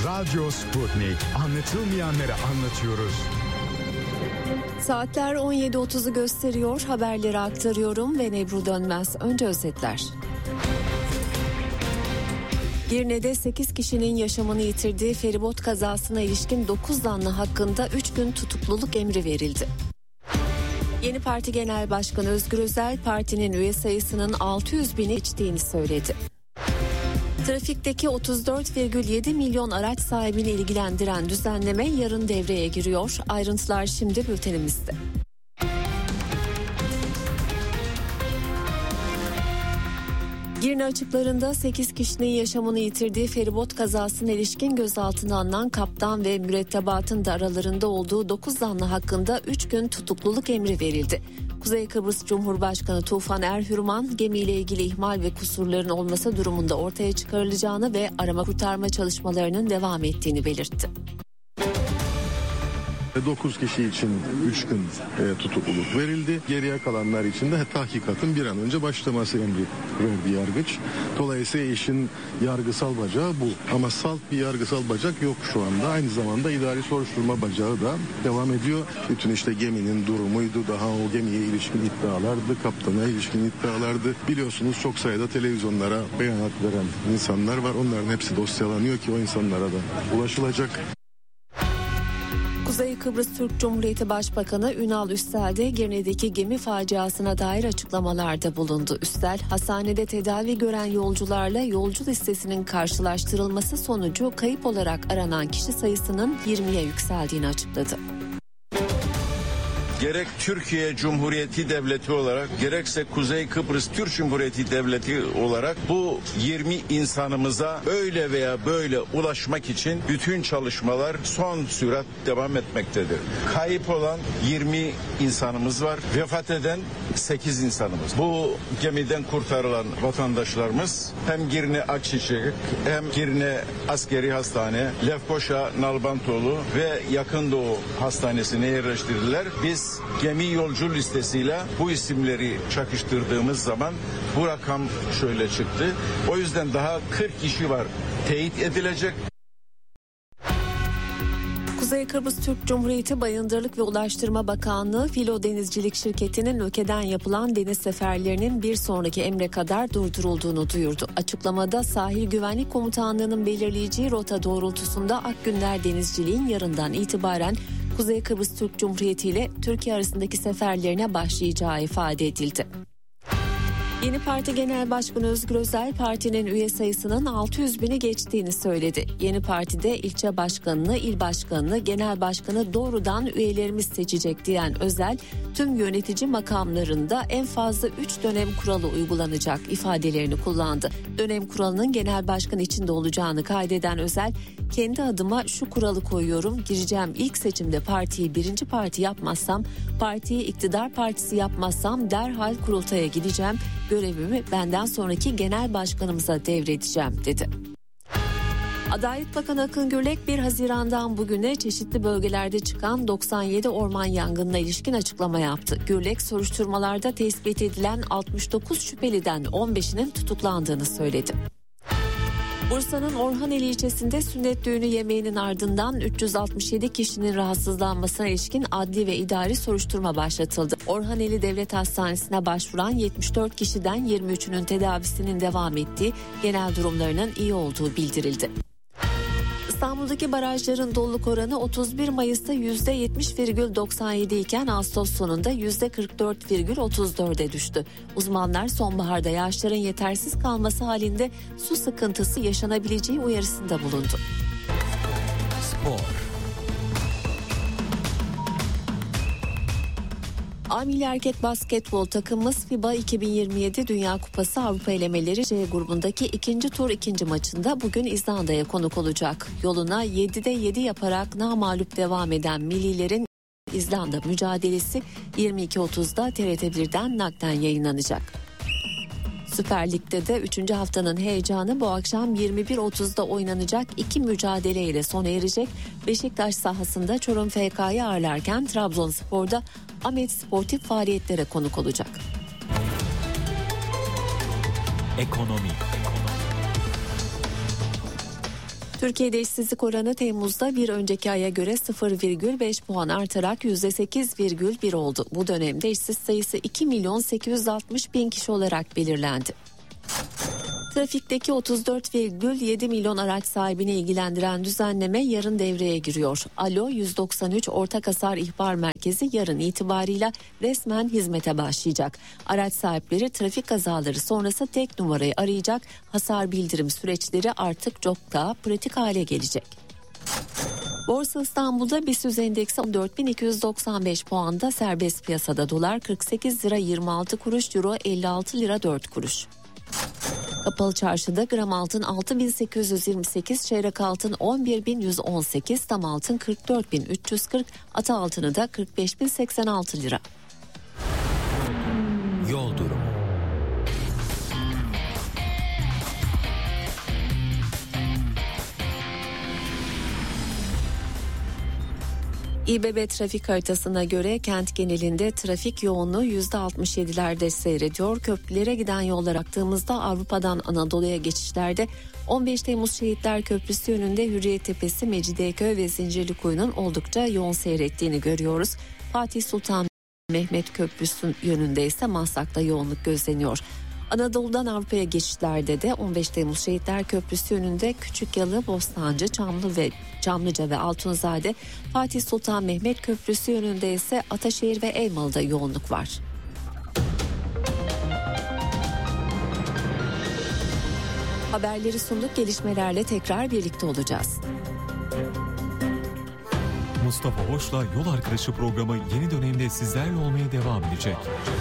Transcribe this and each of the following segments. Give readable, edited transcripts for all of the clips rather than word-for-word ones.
Radyo Sputnik. Anlatılmayanları anlatıyoruz. Saatler 17.30'u gösteriyor. Haberleri aktarıyorum ve Nebru Dönmez. Önce özetler. Girne'de 8 kişinin yaşamını yitirdiği feribot kazasına ilişkin 9 zanlı hakkında 3 gün tutukluluk emri verildi. Yeni Parti Genel Başkanı Özgür Özel, partinin üye sayısının 600 bini geçtiğini söyledi. Trafikteki 34,7 milyon araç sahibini ilgilendiren düzenleme yarın devreye giriyor. Ayrıntılar şimdi bültenimizde. Girne açıklarında 8 kişinin yaşamını yitirdiği feribot kazasına ilişkin gözaltına alınan kaptan ve mürettebatın da aralarında olduğu 9 zanlı hakkında 3 gün tutukluluk emri verildi. Kuzey Kıbrıs Cumhurbaşkanı Tufan Erhürman, gemiyle ilgili ihmal ve kusurların olması durumunda ortaya çıkarılacağını ve arama kurtarma çalışmalarının devam ettiğini belirtti. 9 kişi için 3 gün tutukluluk verildi. Geriye kalanlar için de tahkikatın bir an önce başlaması emri verdi yargıç. Dolayısıyla işin yargısal bacağı bu. Ama salt bir yargısal bacak yok şu anda. Aynı zamanda idari soruşturma bacağı da devam ediyor. Bütün işte geminin durumuydu, daha o gemiye ilişkin iddialardı, kaptana ilişkin iddialardı. Biliyorsunuz çok sayıda televizyonlara beyanat veren insanlar var. Onların hepsi dosyalanıyor ki o insanlara da ulaşılacak. Kuzey Kıbrıs Türk Cumhuriyeti Başbakanı Ünal Üstel de Girne'deki gemi faciasına dair açıklamalarda bulundu. Üstel, hastanede tedavi gören yolcularla yolcu listesinin karşılaştırılması sonucu kayıp olarak aranan kişi sayısının 20'ye yükseldiğini açıkladı. Gerek Türkiye Cumhuriyeti Devleti olarak gerekse Kuzey Kıbrıs Türk Cumhuriyeti Devleti olarak bu 20 insanımıza öyle veya böyle ulaşmak için bütün çalışmalar son sürat devam etmektedir. Kayıp olan 20 insanımız var. Vefat eden 8 insanımız. Bu gemiden kurtarılan vatandaşlarımız hem Girne Akçiçek hem Girne Askeri Hastane, Lefkoşa Nalbantoğlu ve Yakın Doğu Hastanesi'ne yerleştirdiler. Biz gemi yolcu listesiyle bu isimleri çakıştırdığımız zaman bu rakam şöyle çıktı. O yüzden daha 40 kişi var teyit edilecek. Kuzey Kıbrıs Türk Cumhuriyeti Bayındırlık ve Ulaştırma Bakanlığı, Filo Denizcilik Şirketi'nin ülkeden yapılan deniz seferlerinin bir sonraki emre kadar durdurulduğunu duyurdu. Açıklamada Sahil Güvenlik Komutanlığı'nın belirleyeceği rota doğrultusunda Akgünler Denizciliğin yarından itibaren Kuzey Kıbrıs Türk Cumhuriyeti ile Türkiye arasındaki seferlerine başlayacağı ifade edildi. Yeni Parti Genel Başkanı Özgür Özel, partinin üye sayısının 600 bini geçtiğini söyledi. Yeni partide ilçe başkanını, il başkanını, genel başkanı doğrudan üyelerimiz seçecek diyen Özel, tüm yönetici makamlarında en fazla 3 dönem kuralı uygulanacak ifadelerini kullandı. Dönem kuralının genel başkan içinde olacağını kaydeden Özel, kendi adıma şu kuralı koyuyorum, gireceğim ilk seçimde partiyi birinci parti yapmazsam, partiyi iktidar partisi yapmazsam derhal kurultaya gideceğim, görevimi benden sonraki genel başkanımıza devredeceğim dedi. Adalet Bakanı Akın Gürlek 1 Haziran'dan bugüne çeşitli bölgelerde çıkan 97 orman yangınına ilişkin açıklama yaptı. Gürlek soruşturmalarda tespit edilen 69 şüpheliden 15'inin tutuklandığını söyledi. Bursa'nın Orhaneli ilçesinde sünnet düğünü yemeğinin ardından 367 kişinin rahatsızlanmasına ilişkin adli ve idari soruşturma başlatıldı. Orhaneli Devlet Hastanesi'ne başvuran 74 kişiden 23'ünün tedavisinin devam ettiği, genel durumlarının iyi olduğu bildirildi. İstanbul'daki barajların doluluk oranı 31 Mayıs'ta %70,97 iken Ağustos sonunda %44,34'e düştü. Uzmanlar sonbaharda yağışların yetersiz kalması halinde su sıkıntısı yaşanabileceği uyarısında bulundu. Spor. A Milli Erkek Basketbol takımımız FIBA 2027 Dünya Kupası Avrupa elemeleri C grubundaki ikinci tur ikinci maçında bugün İzlanda'ya konuk olacak. Yoluna 7'de 7 yaparak namağlup devam eden millilerin İzlanda mücadelesi 22.30'da TRT1'den naklen yayınlanacak. Süper Lig'de de 3. haftanın heyecanı bu akşam 21.30'da oynanacak iki mücadeleyle sona erecek. Beşiktaş sahasında Çorum FK'yı ağırlarken Trabzonspor'da Ahmet sportif faaliyetlere konuk olacak. Ekonomi. Türkiye'de işsizlik oranı Temmuz'da bir önceki aya göre 0,5 puan artarak %8,1 oldu. Bu dönemde işsiz sayısı 2.860.000 kişi olarak belirlendi. Trafikteki 34,7 milyon araç sahibini ilgilendiren düzenleme yarın devreye giriyor. Alo 193 Ortak Hasar İhbar Merkezi yarın itibarıyla resmen hizmete başlayacak. Araç sahipleri trafik kazaları sonrası tek numarayı arayacak. Hasar bildirim süreçleri artık çok daha pratik hale gelecek. Borsa İstanbul'da BIST endeksi 14.295 puanda, serbest piyasada dolar 48 lira 26 kuruş, euro 56 lira 4 kuruş. Kapalı çarşıda gram altın 6.828, çeyrek altın 11.118, tam altın 44.340, ata altını da 45.086 lira. Yol durumu. İBB trafik haritasına göre kent genelinde trafik yoğunluğu %67'lerde seyrediyor. Köprülere giden yollara baktığımızda Avrupa'dan Anadolu'ya geçişlerde 15 Temmuz Şehitler Köprüsü yönünde Hürriyettepe'si, Mecidiyeköy ve Zincirlikuyu'nun oldukça yoğun seyrettiğini görüyoruz. Fatih Sultan Mehmet Köprüsü yönünde ise Maslak'ta yoğunluk gözleniyor. Anadolu'dan Avrupa'ya geçişlerde de 15 Temmuz Şehitler Köprüsü yönünde Küçükyalı, Bostancı, Çamlıca ve Altunzade, Fatih Sultan Mehmet Köprüsü yönünde ise Ataşehir ve Elmalı'da yoğunluk var. Haberleri sunduk, gelişmelerle tekrar birlikte olacağız. Mustafa Hoş'la Yol Arkadaşı programı yeni dönemde sizlerle olmaya devam edecek.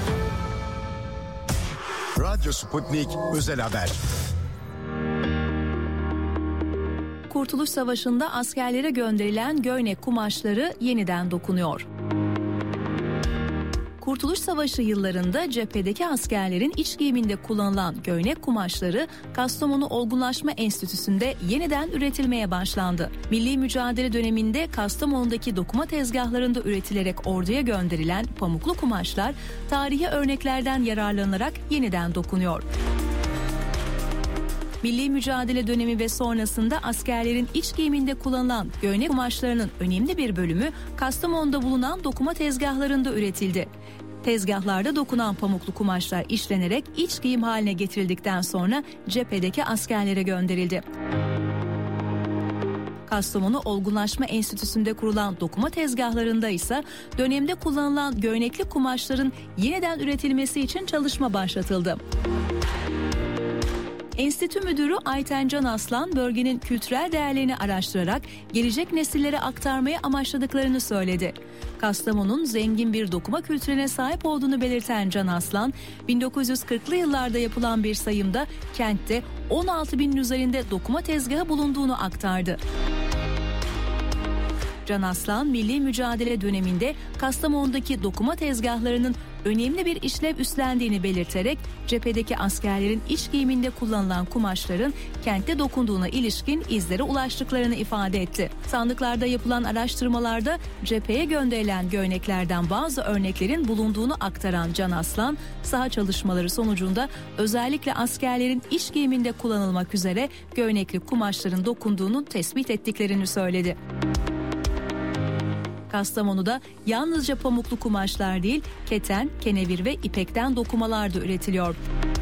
Radyo Sputnik Özel Haber. Kurtuluş Savaşı'nda askerlere gönderilen Göynek kumaşları yeniden dokunuyor. Kurtuluş Savaşı yıllarında cephedeki askerlerin iç giyiminde kullanılan göynek kumaşları Kastamonu Olgunlaşma Enstitüsü'nde yeniden üretilmeye başlandı. Milli mücadele döneminde Kastamonu'daki dokuma tezgahlarında üretilerek orduya gönderilen pamuklu kumaşlar tarihi örneklerden yararlanarak yeniden dokunuyor. Milli mücadele dönemi ve sonrasında askerlerin iç giyiminde kullanılan göynek kumaşlarının önemli bir bölümü Kastamonu'da bulunan dokuma tezgahlarında üretildi. Tezgahlarda dokunan pamuklu kumaşlar işlenerek iç giyim haline getirildikten sonra cephedeki askerlere gönderildi. Kastamonu Olgunlaşma Enstitüsü'nde kurulan dokuma tezgahlarında ise dönemde kullanılan göynekli kumaşların yeniden üretilmesi için çalışma başlatıldı. Enstitü Müdürü Ayten Can Aslan, bölgenin kültürel değerlerini araştırarak gelecek nesillere aktarmayı amaçladıklarını söyledi. Kastamonu'nun zengin bir dokuma kültürüne sahip olduğunu belirten Can Aslan, 1940'lı yıllarda yapılan bir sayımda kentte 16.000'in üzerinde dokuma tezgahı bulunduğunu aktardı. Can Aslan, milli mücadele döneminde Kastamonu'daki dokuma tezgahlarının önemli bir işlev üstlendiğini belirterek cephedeki askerlerin iç giyiminde kullanılan kumaşların kentte dokunduğuna ilişkin izlere ulaştıklarını ifade etti. Sandıklarda yapılan araştırmalarda cepheye gönderilen göyneklerden bazı örneklerin bulunduğunu aktaran Can Aslan, saha çalışmaları sonucunda özellikle askerlerin iç giyiminde kullanılmak üzere göynekli kumaşların dokunduğunu tespit ettiklerini söyledi. Kastamonu'da yalnızca pamuklu kumaşlar değil, keten, kenevir ve ipekten dokumalar da üretiliyor.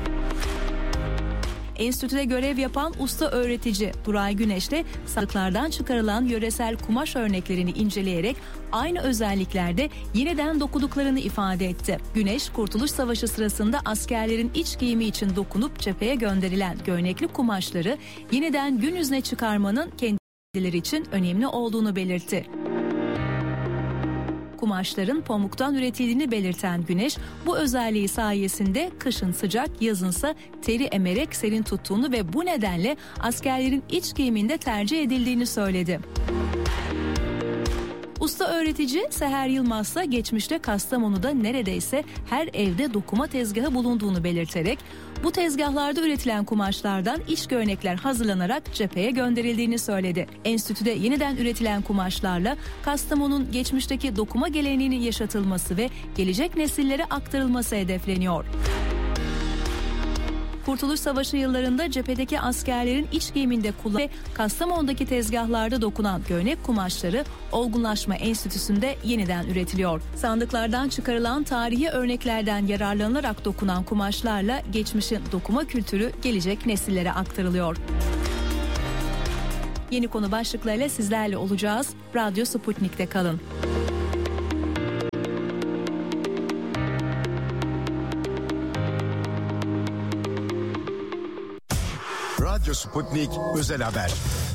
Enstitüde görev yapan usta öğretici Buray Güneş de sandıklardan çıkarılan yöresel kumaş örneklerini inceleyerek aynı özelliklerde yeniden dokuduklarını ifade etti. Güneş, Kurtuluş Savaşı sırasında askerlerin iç giyimi için dokunup cepheye gönderilen göynekli kumaşları yeniden gün yüzüne çıkarmanın kendileri için önemli olduğunu belirtti. Kumaşların pamuktan üretildiğini belirten Güneş, bu özelliği sayesinde kışın sıcak, yazınsa teri emerek serin tuttuğunu ve bu nedenle askerlerin iç giyiminde tercih edildiğini söyledi. Usta öğretici Seher Yılmaz ise geçmişte Kastamonu'da neredeyse her evde dokuma tezgahı bulunduğunu belirterek bu tezgahlarda üretilen kumaşlardan iç göynekler hazırlanarak cepheye gönderildiğini söyledi. Enstitüde yeniden üretilen kumaşlarla Kastamonu'nun geçmişteki dokuma geleneğinin yaşatılması ve gelecek nesillere aktarılması hedefleniyor. Kurtuluş Savaşı yıllarında cephedeki askerlerin iç giyiminde kullanılan ve Kastamonu'daki tezgahlarda dokunan gömlek kumaşları Olgunlaşma Enstitüsü'nde yeniden üretiliyor. Sandıklardan çıkarılan tarihi örneklerden yararlanılarak dokunan kumaşlarla geçmişin dokuma kültürü gelecek nesillere aktarılıyor. Yeni konu başlıklarıyla sizlerle olacağız. Radyo Sputnik'te kalın. Radyo Sputnik Özel Haber.